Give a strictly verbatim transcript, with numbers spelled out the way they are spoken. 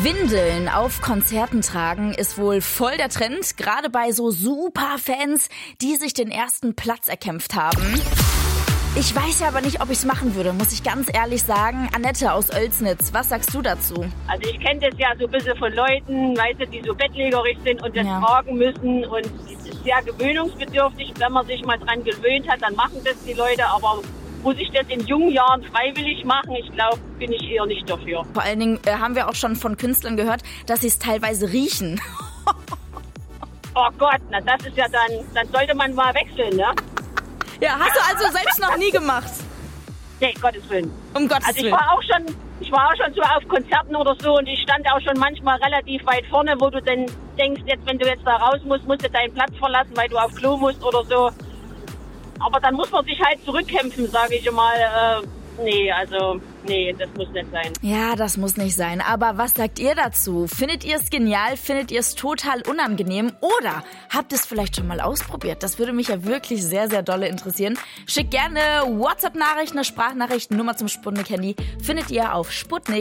Windeln auf Konzerten tragen ist wohl voll der Trend, gerade bei so Superfans, die sich den ersten Platz erkämpft haben. Ich weiß ja aber nicht, ob ich es machen würde, muss ich ganz ehrlich sagen. Annette aus Oelsnitz, was sagst du dazu? Also ich kenne das ja so ein bisschen von Leuten, weißt du, die so bettlägerig sind und das Ja. tragen müssen und es ist sehr gewöhnungsbedürftig. Wenn man sich mal dran gewöhnt hat, dann machen das die Leute, aber muss ich das in jungen Jahren freiwillig machen? Ich glaube, bin ich eher nicht dafür. Vor allen Dingen äh, haben wir auch schon von Künstlern gehört, dass sie es teilweise riechen. Oh Gott, na das ist ja dann, dann sollte man mal wechseln, ne? Ja, hast du also selbst noch nie gemacht? Nee, Gottes Willen. Um Gottes Also ich Willen. war auch schon, ich war auch schon so auf Konzerten oder so und ich stand auch schon manchmal relativ weit vorne, wo du dann denkst, jetzt wenn du jetzt da raus musst, musst du deinen Platz verlassen, weil du auf Klo musst oder so. Aber dann muss man sich halt zurückkämpfen, sage ich mal. Äh, nee, also nee, das muss nicht sein. Ja, das muss nicht sein. Aber was sagt ihr dazu? Findet ihr es genial? Findet ihr es total unangenehm? Oder habt ihr es vielleicht schon mal ausprobiert? Das würde mich ja wirklich sehr, sehr dolle interessieren. Schickt gerne WhatsApp-Nachricht, eine Sprachnachricht, Nummer zum Sputnik-Handy findet ihr auf Sputnik.